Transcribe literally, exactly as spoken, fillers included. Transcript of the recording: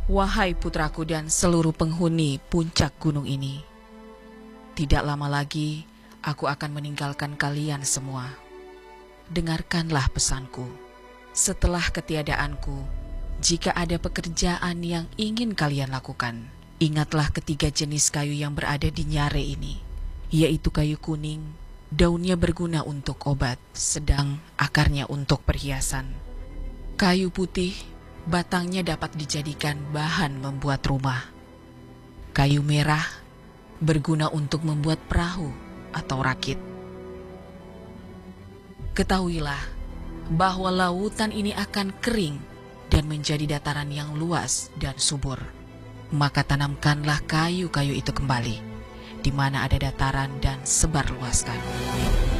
Wahai putraku dan seluruh penghuni puncak gunung ini, tidak lama lagi aku akan meninggalkan kalian semua. Dengarkanlah pesanku. Setelah ketiadaanku, jika ada pekerjaan yang ingin kalian lakukan, ingatlah ketiga jenis kayu yang berada di Nyare ini, yaitu kayu kuning, daunnya berguna untuk obat, sedang akarnya untuk perhiasan. Kayu putih, batangnya dapat dijadikan bahan membuat rumah. Kayu merah berguna untuk membuat perahu atau rakit. Ketahuilah bahwa lautan ini akan kering dan menjadi dataran yang luas dan subur. Maka tanamkanlah kayu-kayu itu kembali, di mana ada dataran dan sebarluaskan.